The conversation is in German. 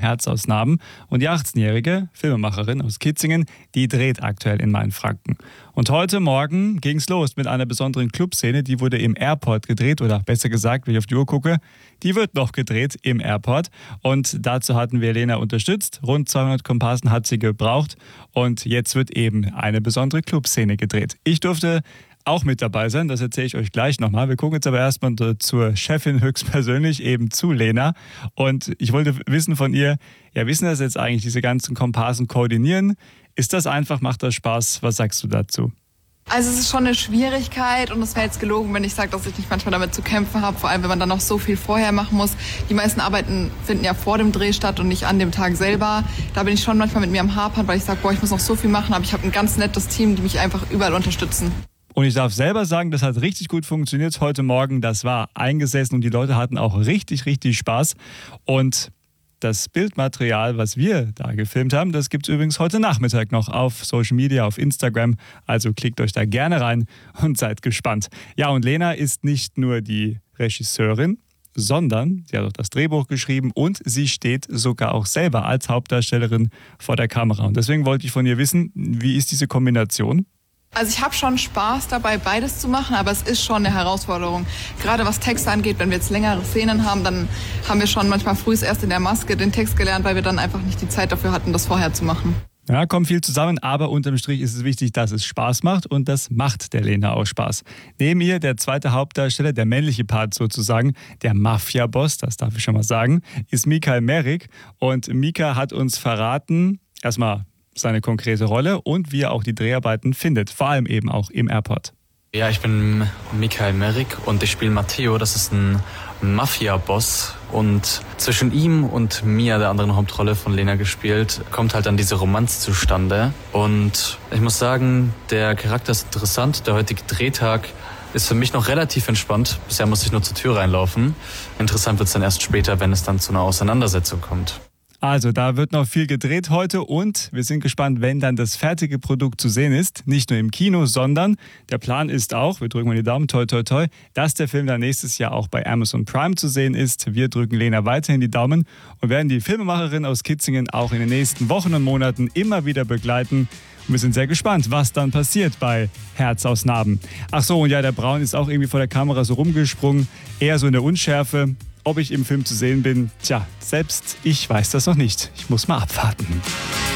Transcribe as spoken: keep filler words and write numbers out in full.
Herz aus Narben. Und die achtzehnjährige Filmemacherin aus Kitzingen, die dreht aktuell in Mainfranken. Und heute Morgen ging's los mit einer besonderen Clubszene, die wurde im Airport gedreht, oder besser gesagt, wenn ich auf die Uhr gucke, die wird noch gedreht im Airport. Und dazu hatten wir Lena unterstützt. Rund zweihundert Komparsen hat sie gebraucht. Und jetzt wird eben eine besondere Clubszene gedreht. Ich durfte auch mit dabei sein, das erzähle ich euch gleich nochmal. Wir gucken jetzt aber erstmal zur Chefin höchstpersönlich, eben zu Lena. Und ich wollte wissen von ihr, ja, wissen das jetzt eigentlich, diese ganzen Komparsen koordinieren? Ist das einfach, macht das Spaß? Was sagst du dazu? Also es ist schon eine Schwierigkeit und es wäre jetzt gelogen, wenn ich sage, dass ich nicht manchmal damit zu kämpfen habe, vor allem wenn man dann noch so viel vorher machen muss. Die meisten Arbeiten finden ja vor dem Dreh statt und nicht an dem Tag selber. Da bin ich schon manchmal mit mir am Hapern, weil ich sage, boah, ich muss noch so viel machen, aber ich habe ein ganz nettes Team, die mich einfach überall unterstützen. Und ich darf selber sagen, das hat richtig gut funktioniert heute Morgen. Das war eingesessen und die Leute hatten auch richtig, richtig Spaß. Und das Bildmaterial, was wir da gefilmt haben, das gibt es übrigens heute Nachmittag noch auf Social Media, auf Instagram. Also klickt euch da gerne rein und seid gespannt. Ja, und Lena ist nicht nur die Regisseurin, sondern sie hat auch das Drehbuch geschrieben und sie steht sogar auch selber als Hauptdarstellerin vor der Kamera. Und deswegen wollte ich von ihr wissen, wie ist diese Kombination? Also ich habe schon Spaß dabei, beides zu machen, aber es ist schon eine Herausforderung. Gerade was Texte angeht, wenn wir jetzt längere Szenen haben, dann haben wir schon manchmal früh erst in der Maske den Text gelernt, weil wir dann einfach nicht die Zeit dafür hatten, das vorher zu machen. Ja, kommt viel zusammen, aber unterm Strich ist es wichtig, dass es Spaß macht und das macht der Lena auch Spaß. Neben ihr der zweite Hauptdarsteller, der männliche Part sozusagen, der Mafia-Boss, das darf ich schon mal sagen, ist Mikael Merrick. Und Mika hat uns verraten, erstmal seine konkrete Rolle und wie er auch die Dreharbeiten findet, vor allem eben auch im Airport. Ja, ich bin Mikael Merrick und ich spiele Matteo, das ist ein Mafia-Boss. Und zwischen ihm und Mia, der anderen Hauptrolle von Lena gespielt, kommt halt dann diese Romanz zustande. Und ich muss sagen, der Charakter ist interessant. Der heutige Drehtag ist für mich noch relativ entspannt. Bisher muss ich nur zur Tür reinlaufen. Interessant wird es dann erst später, wenn es dann zu einer Auseinandersetzung kommt. Also da wird noch viel gedreht heute und wir sind gespannt, wenn dann das fertige Produkt zu sehen ist. Nicht nur im Kino, sondern der Plan ist auch, wir drücken mal die Daumen, toi toi toi, dass der Film dann nächstes Jahr auch bei Amazon Prime zu sehen ist. Wir drücken Lena weiterhin die Daumen und werden die Filmemacherin aus Kitzingen auch in den nächsten Wochen und Monaten immer wieder begleiten. Und wir sind sehr gespannt, was dann passiert bei Herz aus Narben. Ach so, und ja, der Braun ist auch irgendwie vor der Kamera so rumgesprungen, eher so in der Unschärfe. Ob ich im Film zu sehen bin, tja, selbst ich weiß das noch nicht. Ich muss mal abwarten.